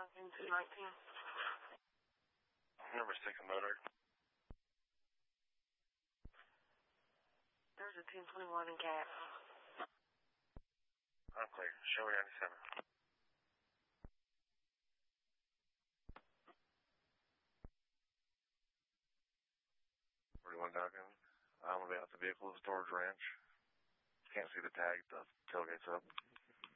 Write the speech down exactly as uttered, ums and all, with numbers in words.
Duncan two nineteen. Number six motor. There's a ten twenty-one in cap. I'm clear. Show me ninety-seven. forty-one Duncan. I'm about the vehicle, the storage ranch. Can't see the tag, the tailgate's up.